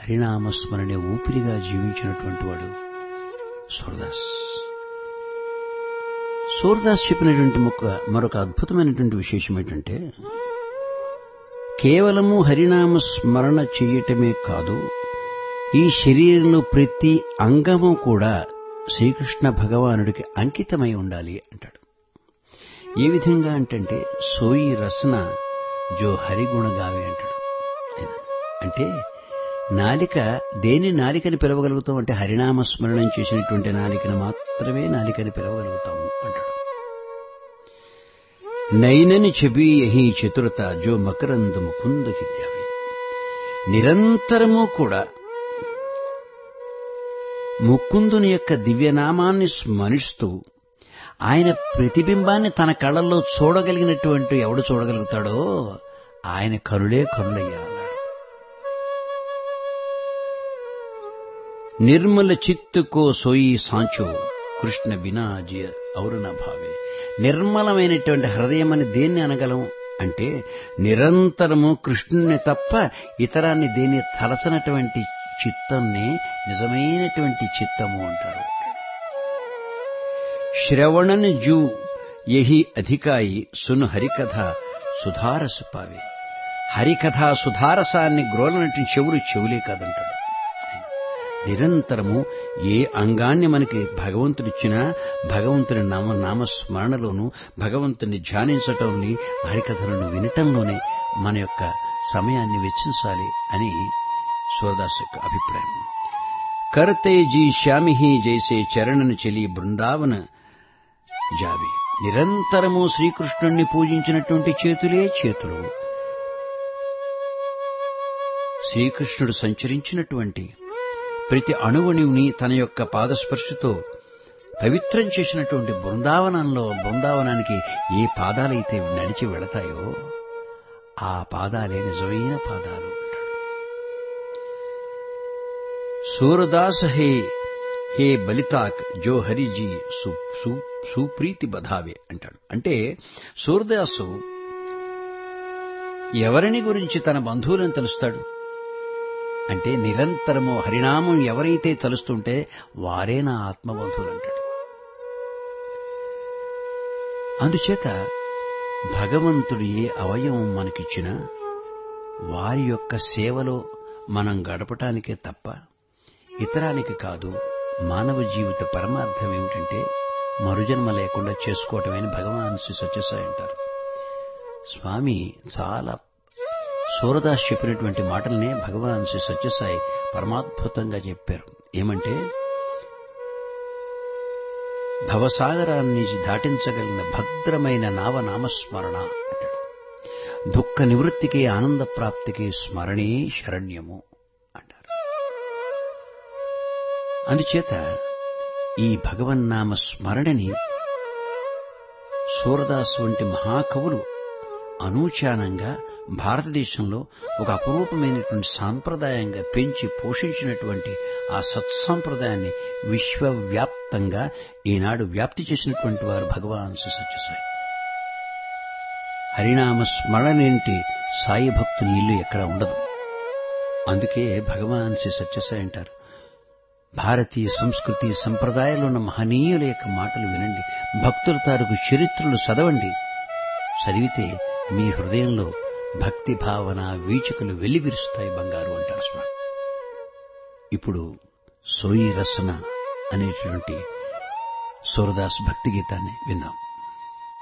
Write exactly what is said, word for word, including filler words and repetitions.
హరినామస్మరణే ఊపిరిగా జీవించినటువంటి వాడు సూరదాస్. సూరదాస్ చెప్పినటువంటి మరొక అద్భుతమైనటువంటి విశేషం ఏంటంటే, కేవలము హరినామ స్మరణ చేయటమే కాదు, ఈ శరీరంలో ప్రతి అంగము కూడా శ్రీకృష్ణ భగవానుడికి అంకితమై ఉండాలి అంటాడు. ఏ విధంగా అంటే, సోయి రసన జో హరిగుణ గావే అంటాడు. అంటే నాలిక దేని నాలికని పిలవగలుగుతాం అంటే, హరినామ స్మరణం చేసినటువంటి నాలికను మాత్రమే నాలికని పిలవగలుగుతాము అంటాడు. నైనని చెబి యహీ చతురత జో మకరందు ముకుంద హిద్యావి. నిరంతరము కూడా ముకుందుని యొక్క దివ్యనామాన్ని స్మరిస్తూ ఆయన ప్రతిబింబాన్ని తన కళ్ళల్లో చూడగలిగినటువంటి ఎవడు చూడగలుగుతాడో ఆయన కరులే కరులయ్యా అన్నాడు. నిర్మల చిత్తుకో సోయి సాంచో కృష్ణ బినా జియ ఔరన భావే. నిర్మలమైనటువంటి హృదయం అని దేన్ని అనగలం అంటే, నిరంతరము కృష్ణుని తప్ప ఇతరాన్ని దేన్ని తలచనటువంటి చిత్తాన్ని నిజమైనటువంటి చిత్తము అంటారు. శ్రవణన్ జూ యహి అధికాయి సును హరికథ సుధారస పావే. హరికథ సుధారసాన్ని గ్రోలనటువంటి చెవులు చెవులే కాదంటాడు. నిరంతరము ఏ అంగాన్ని మనకి భగవంతుడిచ్చినా భగవంతుని నామ నామస్మరణలోనూ భగవంతుని ధ్యానించటంలోని హరికథలను వినటంలోనే మన యొక్క సమయాన్ని వెచ్చించాలి అని సూరదాస్ యొక్క అభిప్రాయం. కర్తే జీ శ్యామిహి జైసే చరణను చెలి బృందావన జావి. నిరంతరము శ్రీకృష్ణుణ్ణి పూజించినటువంటి చేతులే చేతులు. శ్రీకృష్ణుడు సంచరించినటువంటి ప్రతి అణువుని తన యొక్క పాదస్పర్శతో పవిత్రం చేసినటువంటి బృందావనంలో బృందావనానికి ఏ పాదాలైతే నడిచి వెళతాయో ఆ పాదాలే నిజమైన పాదాలు అంటాడు. సూరదాస్ హే హే బలితాక్ జో హరిజీ సుప్రీతి బధావే అంటాడు. అంటే సూరదాసు ఎవరిని గురించి తన బంధువులను తెలుస్తాడు అంటే, నిరంతరము హరినామం ఎవరైతే తలుస్తుంటే వారే నా ఆత్మబంధువులు అంటాడు. అందుచేత భగవంతుడు ఏ అవయవం మనకిచ్చినా వారి యొక్క సేవలో మనం గడపటానికే తప్ప ఇతరానికి కాదు. మానవ జీవిత పరమార్థం ఏమిటంటే మరుజన్మ లేకుండా చేసుకోవటమని భగవాన్ శ్రీ సత్యసాయి అంటారు. స్వామి చాలా సూరదాస్ చెప్పినటువంటి మాటలనే భగవాన్ శ్రీ సత్యసాయి పరమాద్భుతంగా చెప్పారు. ఏమంటే, భవసాగరాన్ని దాటించగలిగిన భద్రమైన నావ నామస్మరణ అంటాడు. దుఃఖ నివృత్తికి ఆనంద ప్రాప్తికి స్మరణే శరణ్యము అంటారు. అందుచేత ఈ భగవన్నామ స్మరణని సూరదాస్ వంటి మహాకవులు అనూచానంగా భారతదేశంలో ఒక అపురూపమైనటువంటి సాంప్రదాయంగా పెంచి పోషించినటువంటి ఆ సత్సాంప్రదాయాన్ని విశ్వవ్యాప్తంగా ఈనాడు వ్యాప్తి చేసినటువంటి వారు భగవాన్ శ్రీ సత్యసాయి. హరినామ స్మరణేంటి సాయి భక్తుని ఇల్లు ఎక్కడ ఉండదు. అందుకే భగవాన్ శ్రీ సత్యసాయి అంటారు, భారతీయ సంస్కృతి సంప్రదాయాల్లో ఉన్న మహనీయుల యొక్క మాటలు వినండి, భక్తుల తాలూకు చరిత్రలు చదవండి. చదివితే మీ హృదయంలో భక్తి భావన వీచికలు వెల్లివిరుస్తాయి బంగారు అంటారు స్వామి. ఇప్పుడు సోయి రసన అనేటువంటి సూరదాస్ భక్తి గీతాన్ని విందాం.